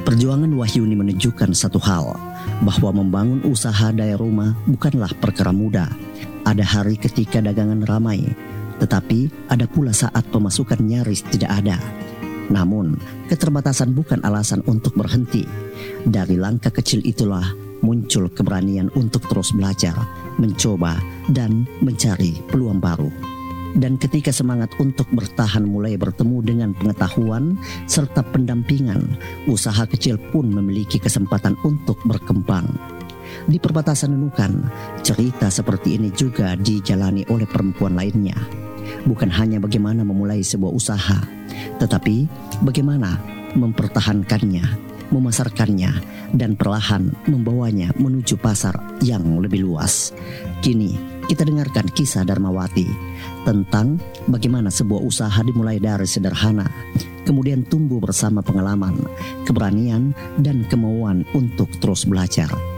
Perjuangan Wahyuni menunjukkan satu hal, bahwa membangun usaha daya rumah bukanlah perkara mudah. Ada hari ketika dagangan ramai, tetapi ada pula saat pemasukan nyaris tidak ada. Namun, keterbatasan bukan alasan untuk berhenti. Dari langkah kecil itulah muncul keberanian untuk terus belajar, mencoba, dan mencari peluang baru. Dan ketika semangat untuk bertahan mulai bertemu dengan pengetahuan serta pendampingan, usaha kecil pun memiliki kesempatan untuk berkembang. Di perbatasan Nunukan, cerita seperti ini juga dijalani oleh perempuan lainnya. Bukan hanya bagaimana memulai sebuah usaha, tetapi bagaimana mempertahankannya, memasarkannya, dan perlahan membawanya menuju pasar yang lebih luas. Kini kita dengarkan kisah Darmawati tentang bagaimana sebuah usaha dimulai dari sederhana, kemudian tumbuh bersama pengalaman, keberanian, dan kemauan untuk terus belajar.